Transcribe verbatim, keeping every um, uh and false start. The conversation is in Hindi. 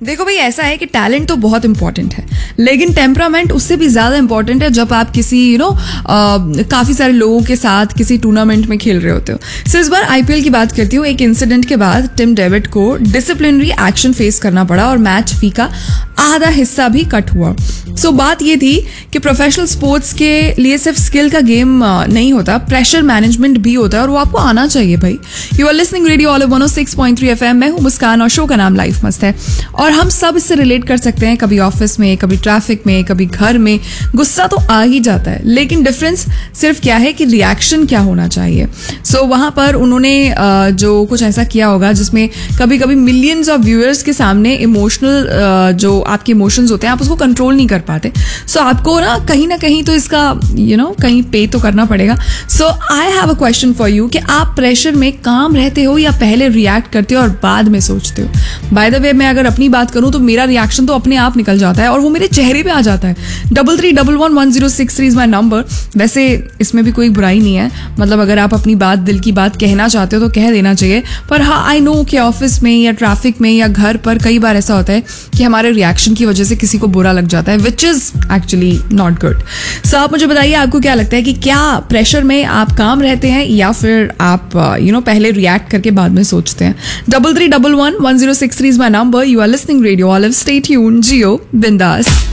देखो भाई, ऐसा है कि टैलेंट तो बहुत इंपॉर्टेंट है, लेकिन टेम्परामेंट उससे भी ज्यादा इंपॉर्टेंट है जब आप किसी यू नो काफी सारे लोगों के साथ किसी टूर्नामेंट में खेल रहे होते हो. सो इस बार आईपीएल की बात करती हूँ. एक इंसिडेंट के बाद टिम डेविड को डिसिप्लिनरी एक्शन फेस करना पड़ा और मैच फी का आधा हिस्सा भी कट हुआ. सो so, बात ये थी कि प्रोफेशनल स्पोर्ट्स के लिए सिर्फ स्किल का गेम नहीं होता, प्रेशर मैनेजमेंट भी होता है और वो आपको आना चाहिए भाई. You are listening radio olive one O six point three FM. मैं हूँ मुस्कान और शो का नाम लाइफ मस्त है. और हम सब इससे रिलेट कर सकते हैं. कभी ऑफिस में, कभी ट्रैफिक में, कभी घर में गुस्सा तो आ ही जाता है, लेकिन डिफरेंस सिर्फ क्या है कि रिएक्शन क्या होना चाहिए. सो so, वहां पर उन्होंने जो कुछ ऐसा किया होगा जिसमें कभी कभी मिलियंस ऑफ व्यूअर्स के सामने इमोशनल जो आपके इमोशंस होते हैं आप उसको कंट्रोल नहीं कर पाते. सो so, आपको ना कहीं ना कहीं तो इसका यू you नो know, कहीं पे तो करना पड़ेगा. सो I have a question for you कि आप प्रेशर में काम रहते हो या पहले रिएक्ट करते हो और बाद में सोचते हो. बाय द वे, मैं अगर अपनी बात करूं तो मेरा रिएक्शन तो अपने आप निकल जाता है और वो मेरे चेहरे पे आ जाता है. Double three double one one zero six three is my number. वैसे इसमें भी कोई बुराई नहीं है, मतलब अगर आप अपनी बात, दिल की बात कहना चाहते हो तो कह देना चाहिए. पर हाँ, आई नो कि ऑफिस में या ट्रैफिक में या घर पर कई बार ऐसा होता है कि हमारे रिएक्शन की वजह से किसी को बुरा लग जाता है, which is actually not good. सो आप मुझे बताइए, आपको क्या लगता है कि क्या प्रेशर में आप काम रहते हैं या फिर आप यू नो पहले रिएक्ट करके बाद में सोचते हैं. Double three double one one zero six three is my number. You are listening radio olive. Stay tuned, जियो बिंदास.